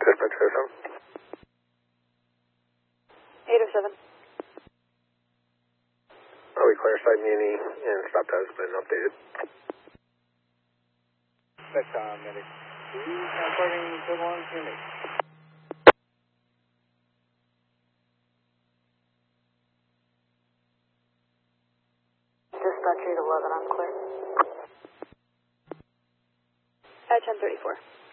Dispatch 07. 807. We clarified Muni and stop has been updated. That's medic. Transporting civil on unit. Dispatch 811, I'm clear. At 1034.